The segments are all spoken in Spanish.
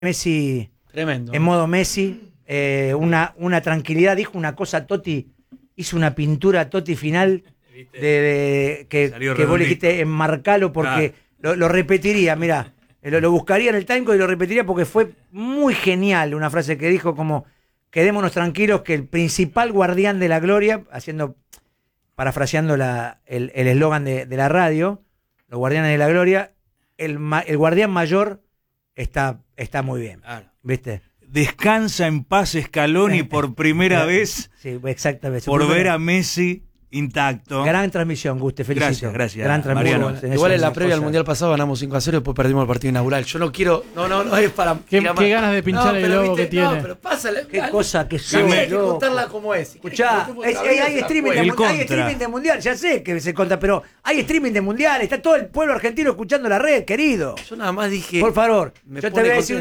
Messi Tremendo. en modo Messi, una tranquilidad, dijo una cosa Totti, hizo una pintura Totti final que vos le dijiste enmarcalo porque lo repetiría, mirá, lo buscaría en el timecode y lo repetiría porque fue muy genial una frase que dijo como quedémonos tranquilos que el principal guardián de la gloria, parafraseando el eslogan de la radio, los guardianes de la gloria, el guardián mayor está muy bien, ¿viste? Descansa en paz Scaloni por primera vez. Sí, exactamente. Por ver a Messi intacto. Gran transmisión, Gus, te felicito. Gracias. Gran transmisión. Mariano. Igual en la previa al Mundial pasado ganamos 5-0 y después perdimos el partido inaugural. Yo no quiero. No es para. Qué ganas de pinchar el globo que tiene. No, pero pásale. Qué cosa que sos. Hay que loco. contarla como es. Escuchá, hay streaming de mundial, ya sé que se conta, pero hay streaming de mundial, está todo el pueblo argentino escuchando la red, querido. Yo nada más dije. Por favor, yo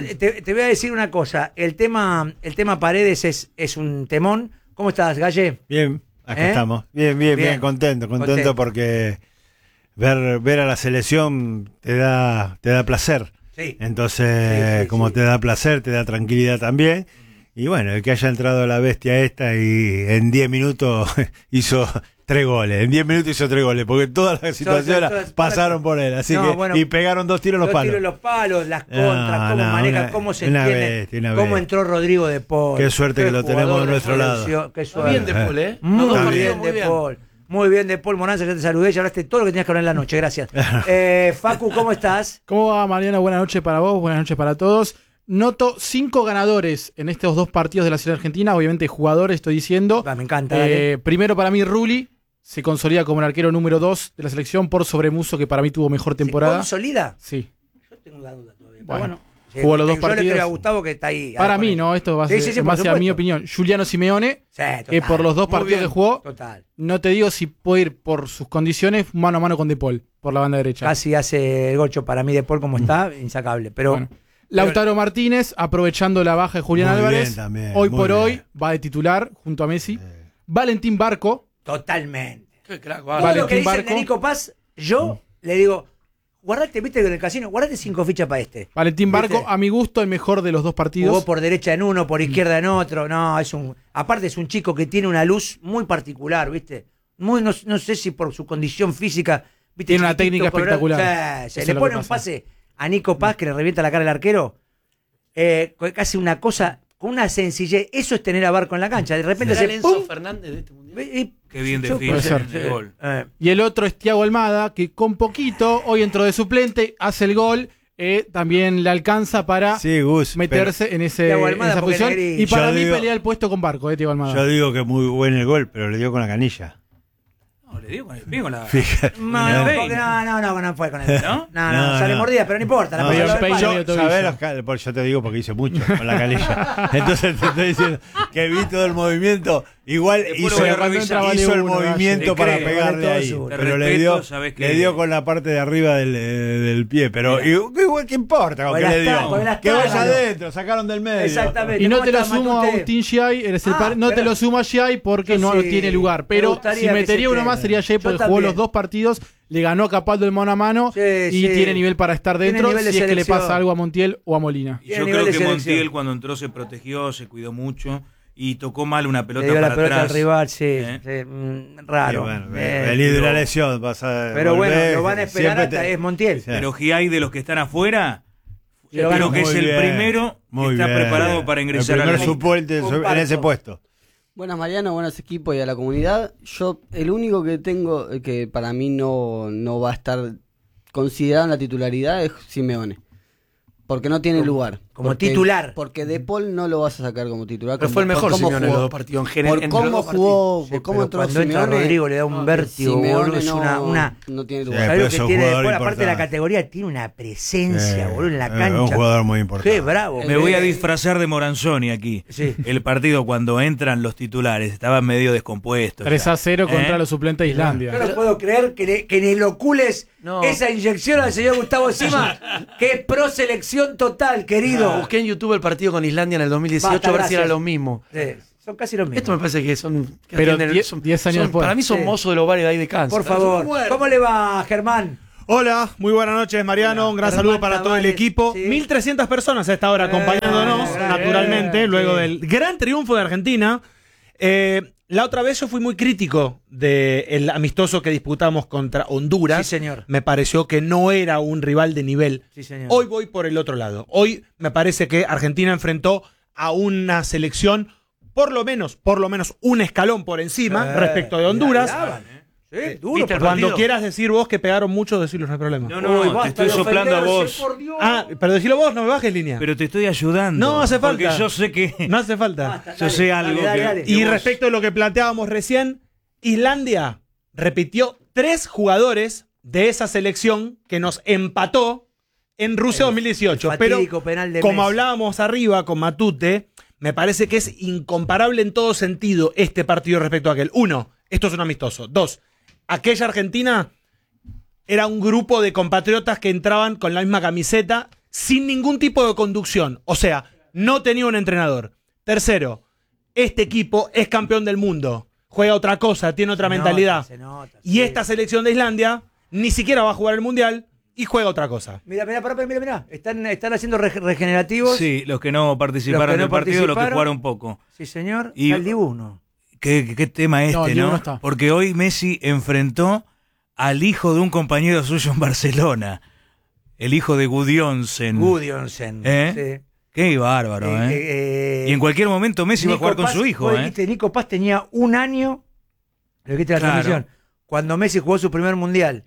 te voy a decir una cosa. El tema Paredes es un temón. ¿Cómo estás, Galle? Bien. Acá estamos. Bien, contento porque ver a la selección te da placer. Sí. Entonces, como te da placer, te da tranquilidad también. Y bueno, el que haya entrado la bestia esta y en 10 minutos hizo 3 goles. En 10 minutos hizo 3 goles, porque todas las situaciones pasaron por él. Así y pegaron 2 tiros en los palos. 2 tiros en los palos, las contras, cómo maneja, cómo se entiende, cómo entró Rodrigo de Paul. Qué suerte que lo tenemos de nuestro lado. Qué suerte. Muy bien de Paul, Muy bien de Paul. Muy bien de Paul Monanza, ya te saludé, ya hablaste todo lo que tenías que hablar en la noche, gracias. Facu, ¿cómo estás? ¿Cómo va, Mariano? Buenas noches para vos, buenas noches para todos. Noto 5 ganadores en estos 2 partidos de la selección argentina, obviamente jugadores estoy diciendo. Me encanta. Primero para mí Rulli se consolida como el arquero número 2 de la selección por sobre Musso, que para mí tuvo mejor temporada. ¿Se consolida? Sí. Yo tengo la duda todavía. Bueno. Jugó los 2 partidos. Yo le creo a Gustavo que está ahí. Para mí, ¿no? Esto va a ser más a mi opinión. Giuliano Simeone, que por los 2 partidos que jugó, no te digo si puede ir por sus condiciones mano a mano con De Paul, por la banda derecha. Casi hace el gocho para mí De Paul como está, insacable. Pero bueno. Lautaro Martínez, aprovechando la baja de Julián Álvarez, hoy por hoy va de titular junto a Messi. Valentín Barco. Totalmente. Qué crack, todo lo que dice de Nico Paz, yo le digo, guardate, viste, en el casino, guardate 5 fichas para este. Valentín Barco, a mi gusto, el mejor de los 2 partidos. Jugó por derecha en uno, por izquierda en otro. No, aparte es un chico que tiene una luz muy particular, ¿viste? No sé si por su condición física, ¿viste? Tiene una técnica espectacular. Se le pone un pase a Nico Paz que le revienta la cara al arquero. Casi una cosa con una sencillez. Eso es tener a Barco en la cancha. De repente se Enzo Fernández de este mundial. Qué bien define el gol. Y el otro es Thiago Almada, que con poquito, hoy entró de suplente, hace el gol. También le alcanza para meterse en esa posición. Y para mí pelea el puesto con Barco, Thiago Almada. Yo digo que muy buen el gol, pero le dio con la canilla. No, le dio con el pie con la. No fue con él. No, sale mordida, pero no importa. Yo te digo porque hice mucho con la canilla. Entonces te estoy diciendo que vi todo el movimiento. Igual hizo el movimiento para pegarle ahí. Pero le dio con la parte de arriba del pie. Pero igual, ¿qué importa con qué le dio? Que vaya adentro, sacaron del medio. Exactamente. Y no te lo sumo a Agustín Giai, no te lo sumo a Giai porque no tiene lugar. Pero si metería uno más sería Giai porque jugó los 2 partidos, le ganó a Capaldo el mano a mano y tiene nivel para estar dentro si es que le pasa algo a Montiel o a Molina. Y yo creo que Montiel cuando entró se protegió, se cuidó mucho. Y tocó mal una pelota para atrás. La pelota al rival, raro. Venir de una lesión, pero bueno, lo van a esperar hasta es Montiel. Pero Giai de los que están afuera, yo creo que es el primero que está preparado para ingresar al primer suplente en ese puesto. Buenas Mariano, buenos equipos y a la comunidad. Yo el único que tengo que para mí no va a estar considerado en la titularidad es Simeone. Porque no tiene lugar. Como titular. Porque De Paul no lo vas a sacar como titular. Pero fue el mejor Simeone en los 2 partidos. En general, por cómo jugó, por cómo entró cuando Simeone. Entra Rodrigo le da un vértigo, boludo. Es no tiene lugar. ¿Sabés lo que tiene después? Aparte de la categoría, tiene una presencia, boludo, en la cancha. Es un jugador muy importante. Qué bravo. Me voy a disfrazar de Moranzoni aquí. Sí. El partido cuando entran los titulares estaba medio descompuesto. 3-0 contra los suplentes de Islandia. No puedo creer que le inocules esa inyección al señor Gustavo Sima, que es pro selección total, querido. Busqué en YouTube el partido con Islandia en el 2018 a ver si era lo mismo. Son casi los mismos. Esto me parece que son. Pero 10 años después. Para mí son mozos de los bares de ahí de Kansas. Por favor. ¿Cómo le va, Germán? Hola, muy buenas noches, Mariano. Un gran saludo para todo el equipo. Sí. 1.300 personas a esta hora acompañándonos, naturalmente, luego del gran triunfo de Argentina. La otra vez yo fui muy crítico del amistoso que disputamos contra Honduras. Sí, señor. Me pareció que no era un rival de nivel. Sí, señor. Hoy voy por el otro lado. Hoy me parece que Argentina enfrentó a una selección por lo menos un escalón por encima respecto de Honduras. Sí, duro. Cuando quieras decir vos que pegaron mucho, decirlo, no hay problema. No, te estoy soplando a vos. Pero decilo vos, no me bajes línea. Pero te estoy ayudando. No hace falta. Porque yo sé que... No hace falta. Basta, Yo sé algo dale. Y respecto a lo que planteábamos recién, Islandia repitió 3 jugadores de esa selección que nos empató en Rusia 2018. Pero penal de como Messi. hablábamos arriba con Matute, me parece que es incomparable en todo sentido este partido respecto a aquel. 1, esto es un amistoso. 2, aquella Argentina era un grupo de compatriotas que entraban con la misma camiseta sin ningún tipo de conducción. O sea, no tenía un entrenador. 3, este equipo es campeón del mundo. Juega otra cosa, tiene otra mentalidad. Se nota, Y sí. esta selección de Islandia ni siquiera va a jugar el Mundial y juega otra cosa. Mira. Están haciendo regenerativos. Sí, los que no participaron del partido, los que jugaron poco. Sí, señor. Y- el dibuno. ¿Qué tema No, el este, Dibu no? no está. Porque hoy Messi enfrentó al hijo de un compañero suyo en Barcelona. El hijo de Gudjonsen. Gudjonsen. ¿Eh? Qué bárbaro, Y en cualquier momento Messi va a jugar con su hijo, Nico Paz tenía 1 año. Lo que la Claro. transmisión. Cuando Messi jugó su primer mundial.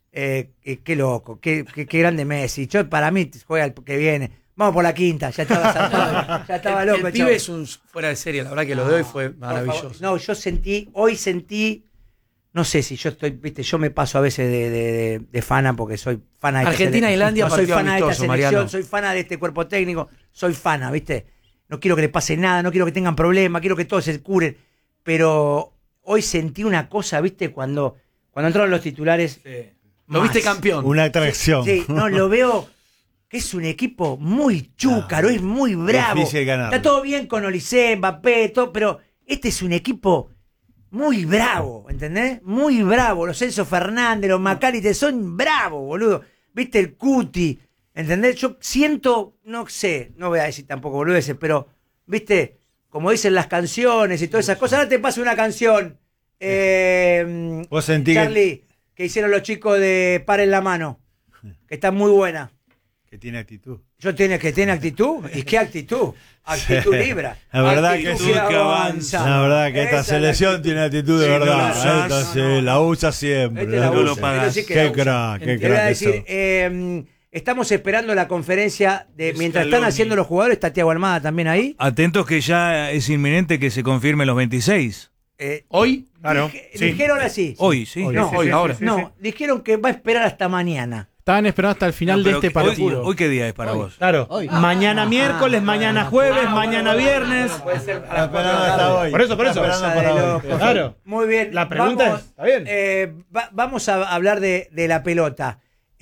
Qué loco, qué grande Messi. Para mí juega el que viene. Vamos por la quinta, ya estaba saltado, ya estaba loco. El pibe es un fuera de serie, la verdad que lo de hoy fue maravilloso. No, hoy sentí, no sé si yo yo me paso a veces de fana porque soy fana de Argentina-Islandia, soy partido fana de esta amistoso, selección, Mariano. soy fana de este cuerpo técnico, soy fana, ¿viste? No quiero que le pase nada, no quiero que tengan problemas, quiero que todos se curen. Pero hoy sentí una cosa, ¿viste? Cuando entraron los titulares. Lo viste campeón. Una atracción. Sí, no, lo veo que es un equipo muy chúcaro, es muy bravo. Difícil ganarlo. Está todo bien con Olise, Mbappé, todo, pero este es un equipo muy bravo, ¿entendés? Muy bravo. Los Enzo Fernández, los Macalister son bravos, boludo. ¿Viste? El Cuti, ¿entendés? Yo siento, no sé, no voy a decir tampoco boludeces, pero, ¿viste? Como dicen las canciones y todas esas cosas. Ahora te paso una canción, Vos sentí Charlie, que hicieron los chicos de Paren la Mano, que está muy buena. que tiene actitud. Que tiene actitud. ¿Y qué actitud? Actitud libra. La verdad Actitud que sí. avanza. La verdad que esta Esa es la selección actitud. tiene actitud de Sí, verdad. no lo usás. Esta sí, la usa siempre. Este la no lo usa, pagás. pero sí que Qué la usa. crack, qué Te voy a crack. decir, eso. estamos esperando la conferencia de mientras están Scaloni. haciendo los jugadores. Está Thiago Almada también ahí. Atentos que ya es inminente que se confirmen los 26. Hoy, Dijeron así. Hoy, sí. ahora. No, dijeron que va a esperar hasta mañana. Estaban esperando hasta el final No, de pero este partido. Hoy qué día es para vos. Claro. Hoy. Mañana miércoles, mañana jueves, mañana viernes. Está esperando hasta hoy. Por eso. Está esperando para hoy. Loco. Claro. Muy bien. La pregunta Vamos, es, ¿está bien? Vamos a hablar de la pelota.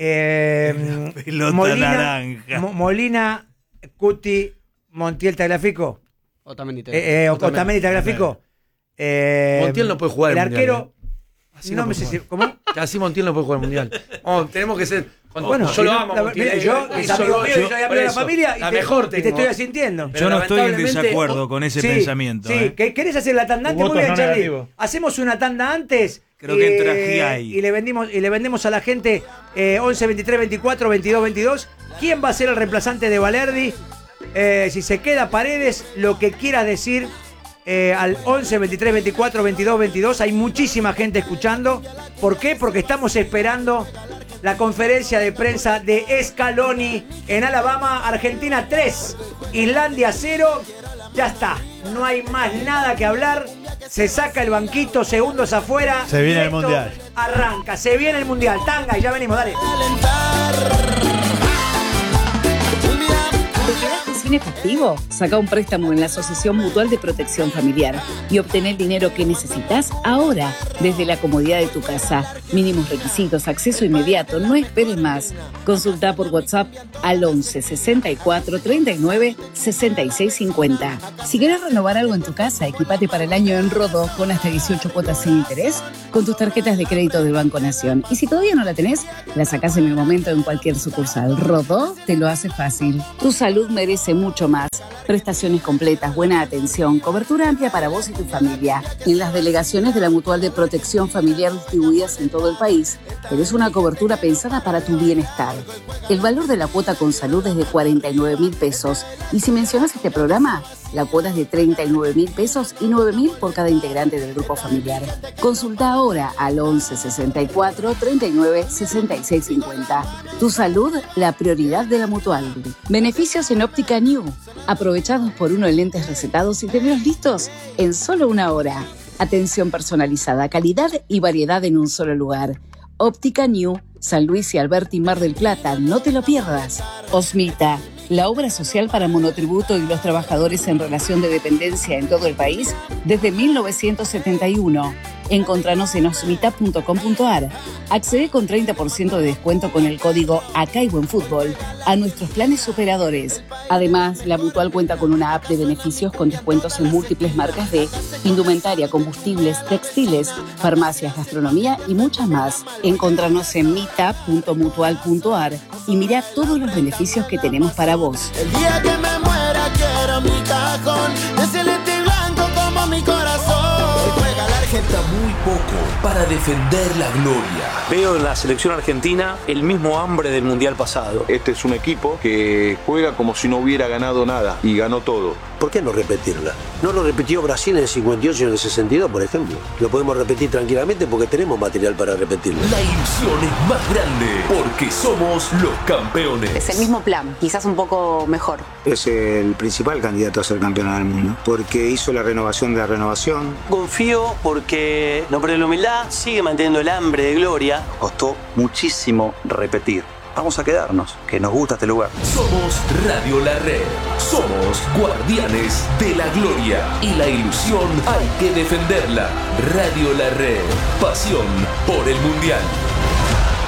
Pelota naranja. Molina, Cuti, Montiel Tagliafico. Otamendi. Otamendi Tagliafico. Montiel no puede jugar El el arquero. Mundial, Así no no me puede sé si. jugar. ¿Cómo? Así Montiel no puede jugar el Mundial. Tenemos que ser. Bueno, yo lo amo. la- Montiel, mira, yo, mis amigos míos, yo amigo de la familia y la te, mejor y te tengo. estoy asintiendo. Pero Yo no estoy en lamentablemente- desacuerdo con ese Sí, pensamiento. Sí, ¿querés hacer la tanda antes? Votos Muy bien, no Charlie. negativos. Hacemos una tanda antes. Creo que entra Giai. Y le vendemos a la gente 11 23 24 22 22. ¿Quién va a ser el reemplazante de Valerdi? Si se queda Paredes, lo que quieras decir al 11 23 24 22 22. Hay muchísima gente escuchando. ¿Por qué? Porque estamos esperando la conferencia de prensa de Scaloni en Alabama. Argentina 3, Islandia 0. Ya está, no hay más nada que hablar. Se saca el banquito, segundos afuera. Se viene y el esto Mundial. Arranca, se viene el Mundial. Tanga y ya venimos, dale. Te quedaste sin fin efectivo? Saca un préstamo en la Asociación Mutual de Protección Familiar y obtén el dinero que necesitas ahora, desde la comodidad de tu casa. Mínimos requisitos, acceso inmediato, no esperes más. Consulta por WhatsApp al 11 64 39 66 50. Si querés renovar algo en tu casa, equipate para el año en Rodó con hasta 18 cuotas sin interés con tus tarjetas de crédito del Banco Nación. Y si todavía no la tenés, la sacás en el momento en cualquier sucursal. Rodó te lo hace fácil. Tu salud merece mucho más. Prestaciones completas, buena atención, cobertura amplia para vos y tu familia. En las delegaciones de la Mutual de Protección Familiar distribuidas en todo el país, tenés una cobertura pensada para tu bienestar. El valor de la cuota con salud es de 49.000 pesos. Y si mencionas este programa, la cuota es de 39.000 pesos y 9.000 por cada integrante del grupo familiar. Consulta ahora al 11 64 39 66 50. Tu salud, la prioridad de la Mutual. Beneficios en Óptica New. Aprovechados por uno en lentes recetados y tenerlos listos en solo una hora. Atención personalizada, calidad y variedad en un solo lugar. Óptica New, San Luis y Alberti, Mar del Plata. No te lo pierdas. Osmita, la obra social para monotributo y los trabajadores en relación de dependencia en todo el país desde 1971. Encontranos en osmita.com.ar. Accede con 30% de descuento con el código Acá hay buen fútbol a nuestros planes superadores. Además, la Mutual cuenta con una app de beneficios con descuentos en múltiples marcas de indumentaria, combustibles, textiles, farmacias, gastronomía y muchas más. Encontranos en mitap.mutual.ar y mira todos los beneficios que tenemos para vos. El día que me muera quiero mi cajón de celeste y blanco como mi corazón. Falta muy poco para defender la gloria. Veo en la selección argentina el mismo hambre del mundial pasado. Este es un equipo que juega como si no hubiera ganado nada y ganó todo. ¿Por qué no repetirla? No lo repitió Brasil en el 58 y en el 62, por ejemplo. Lo podemos repetir tranquilamente porque tenemos material para repetirlo. La ilusión es más grande porque somos los campeones. Es el mismo plan, quizás un poco mejor. Es el principal candidato a ser campeón del mundo porque hizo la renovación de la renovación. Confío porque no pierde la humildad, sigue manteniendo el hambre de gloria. Costó muchísimo repetir. Vamos a quedarnos, que nos gusta este lugar. Somos Radio La Red. Somos guardianes de la gloria. Y la ilusión hay que defenderla. Radio La Red. Pasión por el mundial.